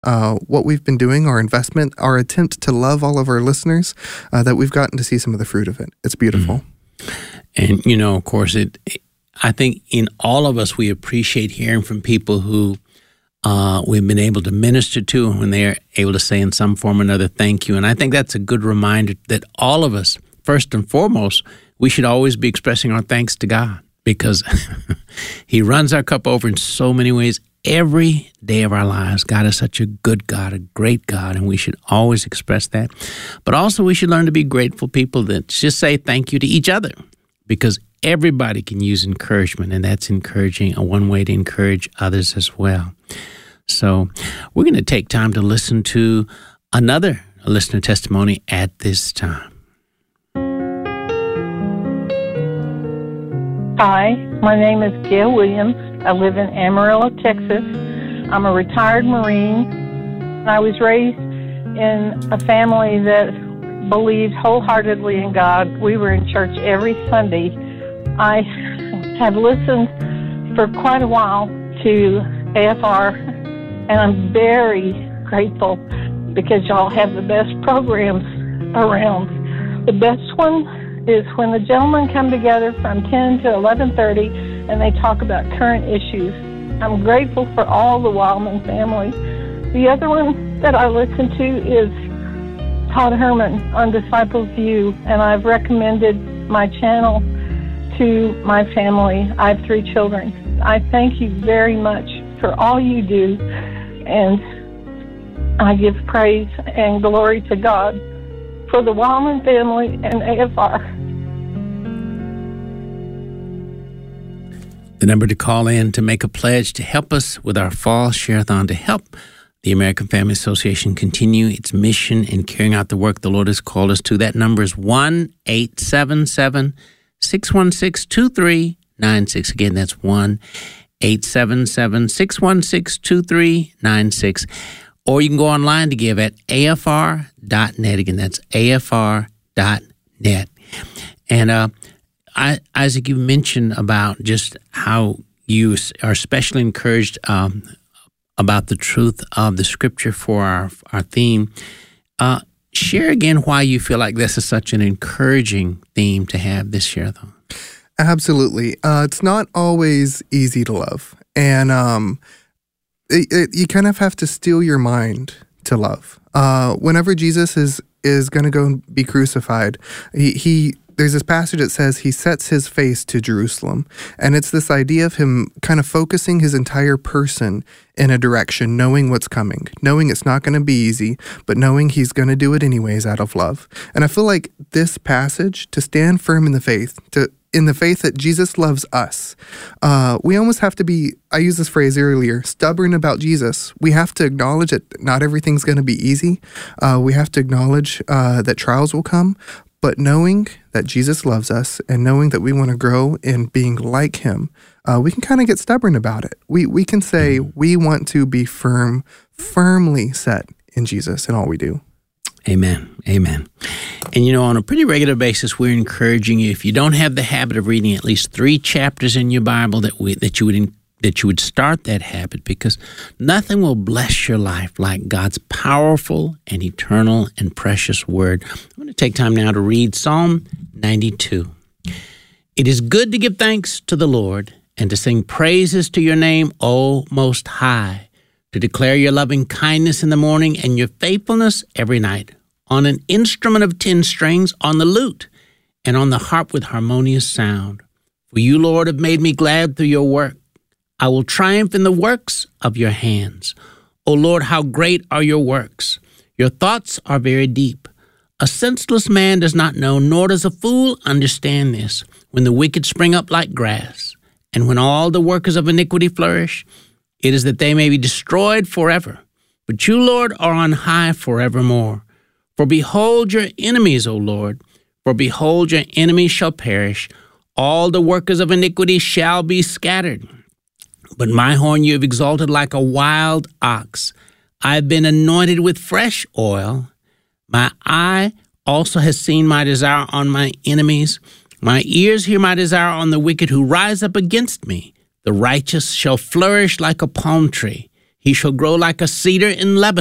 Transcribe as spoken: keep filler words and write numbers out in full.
uh, what we've been doing, our investment, our attempt to love all of our listeners, uh, that we've gotten to see some of the fruit of it. It's beautiful. Mm-hmm. And, you know, of course, it. it I think in all of us, we appreciate hearing from people who uh, we've been able to minister to when they are able to say in some form or another, thank you. And I think that's a good reminder that all of us, first and foremost, we should always be expressing our thanks to God, because He runs our cup over in so many ways every day of our lives. God is such a good God, a great God, and we should always express that. But also we should learn to be grateful people that just say thank you to each other, because everybody can use encouragement, and that's encouraging, a one way to encourage others as well. So we're going to take time to listen to another listener testimony at this time. Hi, my name is Gail Williams. I live in Amarillo, Texas. I'm a retired Marine. I was raised in a family that believed wholeheartedly in God. We were in church every Sunday. I have listened for quite a while to A F R, and I'm very grateful because y'all have the best programs around. The best one is when the gentlemen come together from ten to eleven thirty and they talk about current issues. I'm grateful for all the Wildman family. The other one that I listen to is Todd Herman on Disciples View, and I've recommended my channel to my family. I have three children. I thank you very much for all you do, and I give praise and glory to God for the Wildman family and A F R. The number to call in to make a pledge to help us with our fall share-a-thon, to help the American Family Association continue its mission in carrying out the work the Lord has called us to. That number is one eight seven seven, six one six, two three nine six. Again, that's one eight seven seven, six one six, two three nine six. Or you can go online to give at A F R dot net. Again, that's A F R dot net. And uh, I, Isaac, you mentioned about just how you are especially encouraged um, about the truth of the Scripture for our, our theme. Uh, share again why you feel like this is such an encouraging theme to have this share-a-thon. Absolutely. Uh, it's not always easy to love. And um, it, it, you kind of have to steel your mind to love. Uh, whenever Jesus is, is going to go and be crucified, he, he there's this passage that says he sets his face to Jerusalem. And it's this idea of him kind of focusing his entire person in a direction, knowing what's coming, knowing it's not going to be easy, but knowing he's going to do it anyways out of love. And I feel like this passage, to stand firm in the faith, to in the faith that Jesus loves us, uh, we almost have to be, I used this phrase earlier, stubborn about Jesus. We have to acknowledge that not everything's going to be easy. Uh, we have to acknowledge uh, that trials will come, but knowing that Jesus loves us and knowing that we want to grow in being like him, uh, we can kind of get stubborn about it. We we can say we want to be firm, firmly set in Jesus in all we do. Amen. Amen. And, you know, on a pretty regular basis, we're encouraging you, if you don't have the habit of reading at least three chapters in your Bible, that we, that you would that you would start that habit, because nothing will bless your life like God's powerful and eternal and precious word. I'm going to take time now to read Psalm ninety-two. It is good to give thanks to the Lord and to sing praises to your name, O Most High, to declare your loving kindness in the morning and your faithfulness every night, on an instrument of ten strings, on the lute, and on the harp with harmonious sound. For you, Lord, have made me glad through your work. I will triumph in the works of your hands. O Lord, how great are your works! Your thoughts are very deep. A senseless man does not know, nor does a fool understand this, when the wicked spring up like grass, and when all the workers of iniquity flourish. It is that they may be destroyed forever. But you, Lord, are on high forevermore. For behold your enemies, O Lord. For behold your enemies shall perish. All the workers of iniquity shall be scattered. But my horn you have exalted like a wild ox. I have been anointed with fresh oil. My eye also has seen my desire on my enemies. My ears hear my desire on the wicked who rise up against me. The righteous shall flourish like a palm tree. He shall grow like a cedar in Lebanon.